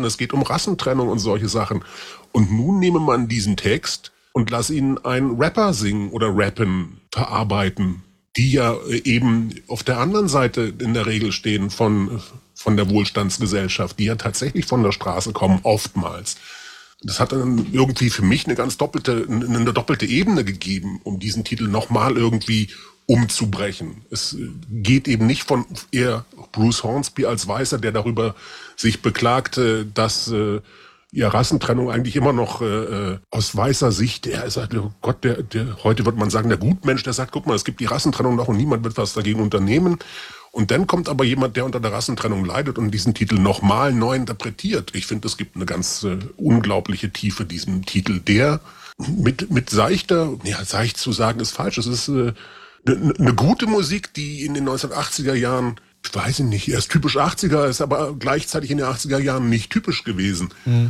Minderheiten, es geht um Rassentrennung und solche Sachen. Und nun nehme man diesen Text und lass ihn einen Rapper singen oder rappen, verarbeiten, die ja eben auf der anderen Seite in der Regel stehen von der Wohlstandsgesellschaft, die ja tatsächlich von der Straße kommen, oftmals. Das hat dann irgendwie für mich eine doppelte Ebene gegeben, um diesen Titel nochmal irgendwie umzubrechen. Es geht eben nicht von eher Bruce Hornsby als Weißer, der darüber sich beklagte, dass Rassentrennung eigentlich immer noch aus weißer Sicht, der sagt, oh Gott, der heute wird man sagen, der Gutmensch, der sagt, guck mal, es gibt die Rassentrennung noch und niemand wird was dagegen unternehmen. Und dann kommt aber jemand, der unter der Rassentrennung leidet und diesen Titel nochmal neu interpretiert. Ich finde, es gibt eine ganz unglaubliche Tiefe diesem Titel, der mit seichter, seicht zu sagen ist falsch, es ist eine gute Musik, die in den 1980er Jahren, ich weiß nicht, erst typisch 80er ist, aber gleichzeitig in den 80er Jahren nicht typisch gewesen.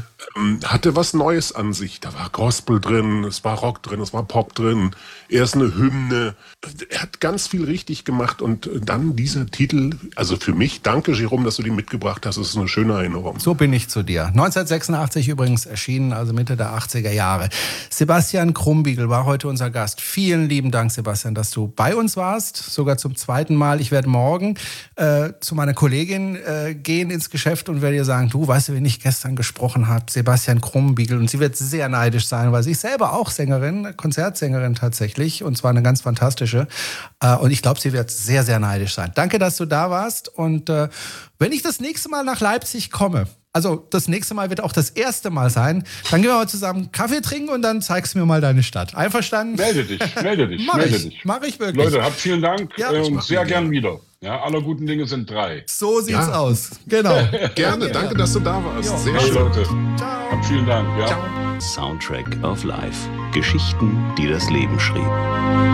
Hatte was Neues an sich. Da war Gospel drin, es war Rock drin, es war Pop drin, er ist eine Hymne. Er hat ganz viel richtig gemacht und dann dieser Titel, also für mich, danke Jerome, dass du den mitgebracht hast, das ist eine schöne Erinnerung. So bin ich zu dir. 1986 übrigens erschienen, also Mitte der 80er Jahre. Sebastian Krumbiegel war heute unser Gast. Vielen lieben Dank, Sebastian, dass du bei uns warst, sogar zum zweiten Mal. Ich werde morgen zu meiner Kollegin gehen ins Geschäft und werde ihr sagen, du, weißt du, wen ich gestern gesprochen habe? Sebastian Krumbiegel. Und sie wird sehr neidisch sein, weil sie ist selber auch Sängerin, Konzertsängerin tatsächlich, und zwar eine ganz fantastische. Und ich glaube, sie wird sehr, sehr neidisch sein. Danke, dass du da warst. Und wenn ich das nächste Mal nach Leipzig komme, also das nächste Mal wird auch das erste Mal sein, dann gehen wir mal zusammen Kaffee trinken und dann zeigst du mir mal deine Stadt. Einverstanden? Melde dich. Mach ich wirklich. Leute, habt vielen Dank und sehr gern wieder. Ja, aller guten Dinge sind 3. So sieht's aus. Genau. Gerne, danke, dass du da warst. Jo. Sehr Hey, schön. Leute, Ciao. habt vielen Dank. Ja. Ciao. Soundtrack of Life. Geschichten, die das Leben schrieb.